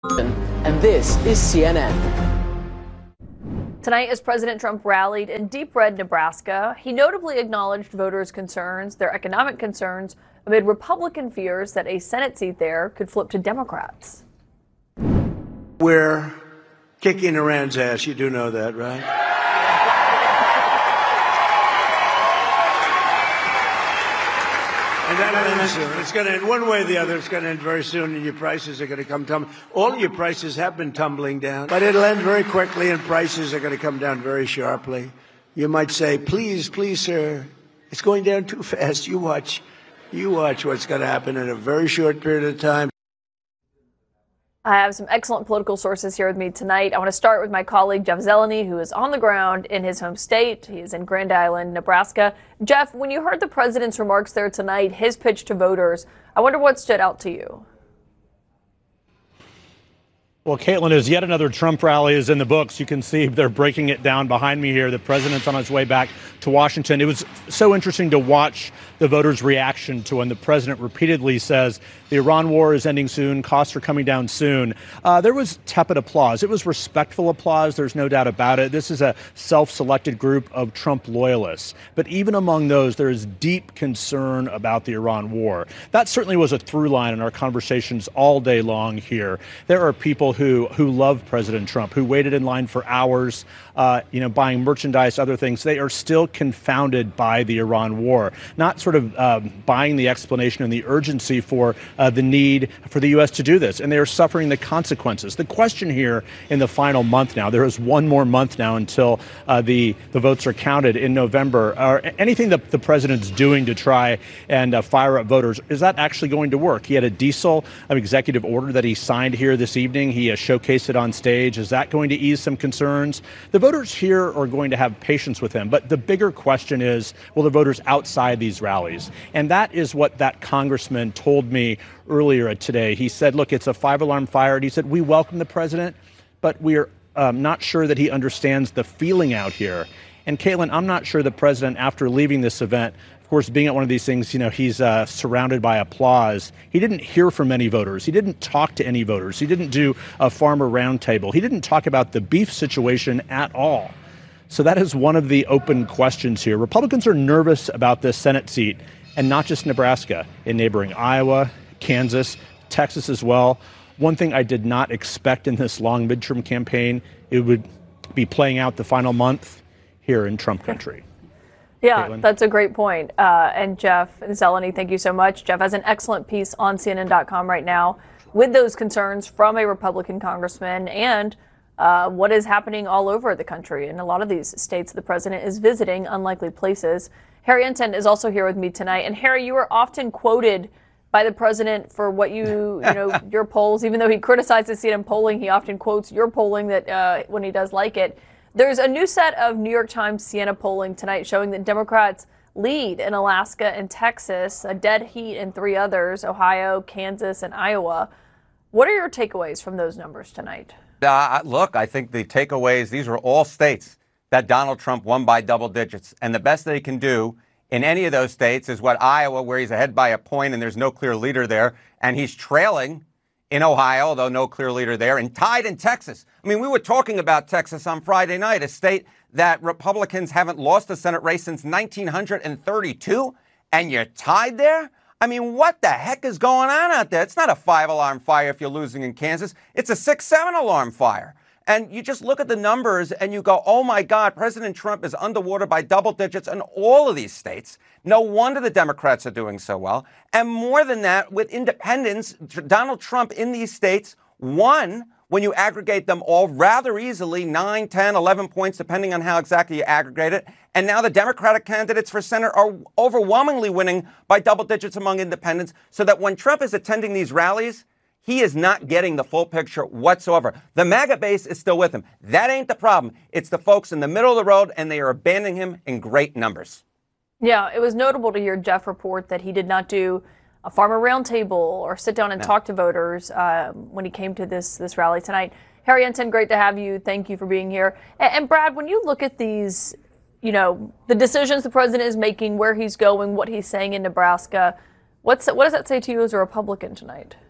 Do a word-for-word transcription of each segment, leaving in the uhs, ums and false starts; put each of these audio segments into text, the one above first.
And this is C N N. Tonight, as President Trump rallied in deep red Nebraska, he notably acknowledged voters' concerns, their economic concerns, amid Republican fears that a Senate seat there could flip to Democrats. We're kicking Iran's ass. You do know that, right? And that ends soon. It's going to end one way or the other. It's going to end very soon, and your prices are going to come tumbling. All of your prices have been tumbling down, but it'll end very quickly, and prices are going to come down very sharply. You might say, please, please, sir, it's going down too fast. You watch. You watch what's going to happen in a very short period of time. I have some excellent political sources here with me tonight. I want to start with my colleague, Jeff Zeleny, who is on the ground in his home state. He is in Grand Island, Nebraska. Jeff, when you heard the president's remarks there tonight, his pitch to voters, I wonder what stood out to you. Well, Caitlin, as yet another Trump rally is in the books. You can see they're breaking it down behind me here. The president's on his way back to Washington. It was so interesting to watch the voters' reaction to when the president repeatedly says the Iran war is ending soon, costs are coming down soon. Uh, there was tepid applause. It was respectful applause. There's no doubt about it. This is a self-selected group of Trump loyalists. But even among those, there is deep concern about the Iran war. That certainly was a through line in our conversations all day long here. There are people who who love President Trump, who waited in line for hours, uh, you know, buying merchandise, other things. They are still confounded by the Iran war, not sort of uh, buying the explanation and the urgency for uh, the need for the U S to do this. And they are suffering the consequences. The question here in the final month now, there is one more month now until uh, the, the votes are counted in November. Or anything that the president's doing to try and uh, fire up voters, is that actually going to work? He had a diesel um, executive order that he signed here this evening. He uh, showcased it on stage. Is that going to ease some concerns? The voters here are going to have patience with him. But the bigger question is, will the voters outside these rallies? And that is what that congressman told me earlier today. He said, look, it's a five-alarm fire. And he said, we welcome the president, but we are um, not sure that he understands the feeling out here. And Caitlin, I'm not sure the president, after leaving this event, of course, being at one of these things, you know, he's uh, surrounded by applause. He didn't hear from any voters. He didn't talk to any voters. He didn't do a farmer roundtable. He didn't talk about the beef situation at all. So that is one of the open questions here. Republicans are nervous about this Senate seat, and not just Nebraska, in neighboring Iowa, Kansas, Texas as well. One thing I did not expect in this long midterm campaign, it would be playing out the final month here in Trump country. Yeah, Caitlin? That's a great point. Uh, and Jeff Zeleny, thank you so much. Jeff has an excellent piece on C N N dot com right now with those concerns from a Republican congressman and uh, what is happening all over the country. In a lot of these states, the president is visiting unlikely places. Harry Enten is also here with me tonight. And Harry, you are often quoted by the president for what you, you know, your polls. Even though he criticizes C N N polling, he often quotes your polling that uh, when he does like it. There's a new set of New York Times Siena polling tonight showing that Democrats lead in Alaska and Texas, a dead heat in three others, Ohio, Kansas, and Iowa. What are your takeaways from those numbers tonight? Uh, look, I think the takeaways, these are all states that Donald Trump won by double digits. And the best they can do in any of those states is what Iowa, where he's ahead by a point and there's no clear leader there. And he's trailing in Ohio, although no clear leader there, and tied in Texas. I mean, we were talking about Texas on Friday night, a state that Republicans haven't lost a Senate race since nineteen thirty-two, and you're tied there? I mean, what the heck is going on out there? It's not a five-alarm fire if you're losing in Kansas. It's a six, seven-alarm fire. And you just look at the numbers and you go, oh, my God, President Trump is underwater by double digits in all of these states. No wonder the Democrats are doing so well. And more than that, with independents, Donald Trump in these states won, when you aggregate them all, rather easily, nine, ten, eleven points, depending on how exactly you aggregate it. And now the Democratic candidates for Senate are overwhelmingly winning by double digits among independents, so that when Trump is attending these rallies, he is not getting the full picture whatsoever. The MAGA base is still with him. That ain't the problem. It's the folks in the middle of the road, and they are abandoning him in great numbers. Yeah, it was notable to hear Jeff report that he did not do a farmer roundtable or sit down and no. talk to voters uh, when he came to this this rally tonight. Harry Enten, great to have you. Thank you for being here. And, and Brad, when you look at these, you know, the decisions the president is making, where he's going, what he's saying in Nebraska, what's what does that say to you as a Republican tonight?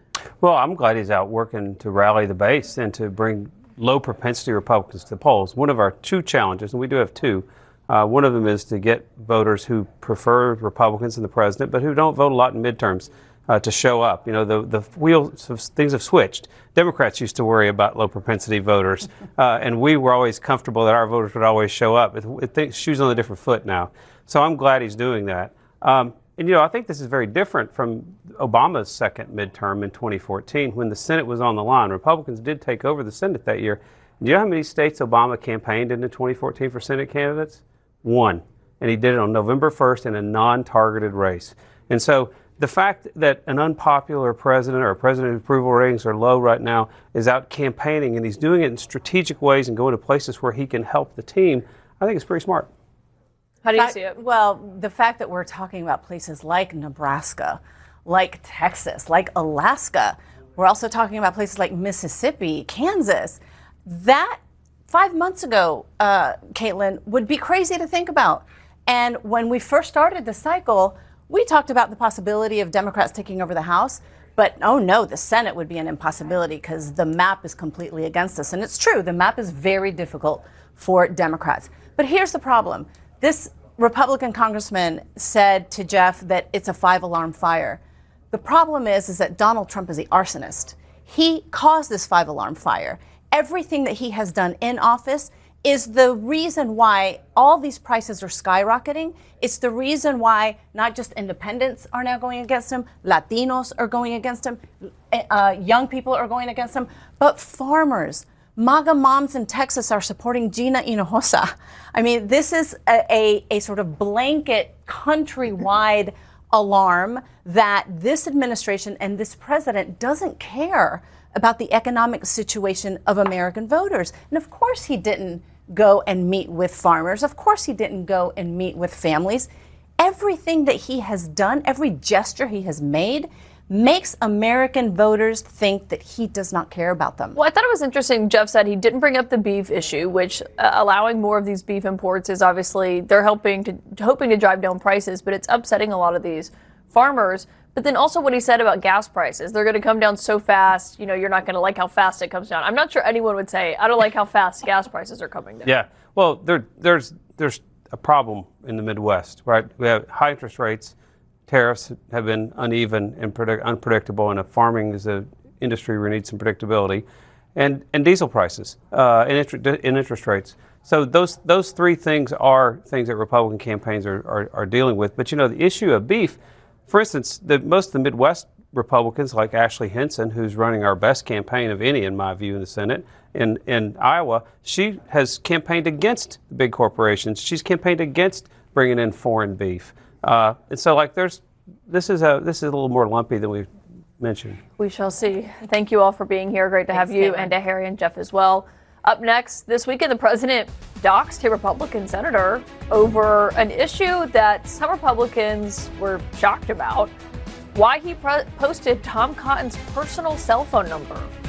Well, I'm glad he's out working to rally the base and to bring low propensity Republicans to the polls. One of our two challenges, and we do have two, uh, one of them is to get voters who prefer Republicans and the president, but who don't vote a lot in midterms, uh, to show up. You know, the, the wheels of things have switched. Democrats used to worry about low propensity voters, uh, and we were always comfortable that our voters would always show up. It, it thinks shoes on a different foot now. So I'm glad he's doing that. Um, and, you know, I think this is very different from Obama's second midterm in twenty fourteen when the Senate was on the line. Republicans did take over the Senate that year. Do you know how many states Obama campaigned in in twenty fourteen for Senate candidates? One. And he did it on November first in a non-targeted race. And so the fact that an unpopular president or a president's approval ratings are low right now is out campaigning, and he's doing it in strategic ways and going to places where he can help the team, I think it's pretty smart. How do you fact, see it? Well, the fact that we're talking about places like Nebraska, like Texas, like Alaska, we're also talking about places like Mississippi, Kansas, that five months ago, uh, Caitlin, would be crazy to think about. And when we first started the cycle, we talked about the possibility of Democrats taking over the House. But, oh no, the Senate would be an impossibility because the map is completely against us. And it's true, the map is very difficult for Democrats. But here's the problem. This Republican congressman said to Jeff that it's a five-alarm fire. The problem is, is that Donald Trump is the arsonist. He caused this five-alarm fire. Everything that he has done in office is the reason why all these prices are skyrocketing. It's the reason why not just independents are now going against him, Latinos are going against him, uh, young people are going against him, but farmers, MAGA moms in Texas are supporting Gina Hinojosa. I mean, this is a, a, a sort of blanket countrywide alarm that this administration and this president doesn't care about the economic situation of American voters. And of course he didn't go and meet with farmers. Of course he didn't go and meet with families. Everything that he has done, every gesture he has made, makes American voters think that he does not care about them. Well, I thought it was interesting. Jeff said he didn't bring up the beef issue, which uh, allowing more of these beef imports is obviously, they're helping to hoping to drive down prices, but it's upsetting a lot of these farmers. But then also what he said about gas prices, they're going to come down so fast, you know, you're not going to like how fast it comes down. I'm not sure anyone would say, I don't like how fast gas prices are coming down. Yeah, well, there, there's there's a problem in the Midwest, right? We have high interest rates. Tariffs have been uneven and predict- unpredictable, and farming is an industry where we need some predictability, and and diesel prices uh, and, inter- and interest rates. So those those three things are things that Republican campaigns are, are, are dealing with. But you know, the issue of beef, for instance, the, most of the Midwest Republicans, like Ashley Hinson, who's running our best campaign of any, in my view, in the Senate, in, in Iowa, she has campaigned against the big corporations. She's campaigned against bringing in foreign beef. Uh, and so, like, there's this is a this is a little more lumpy than we've mentioned. We shall see. Thank you all for being here. Great to Thanks, have you, Caitlin. and to Harry and Jeff as well. Up next, this weekend, the president doxed a Republican senator over an issue that some Republicans were shocked about. Why he pro- posted Tom Cotton's personal cell phone number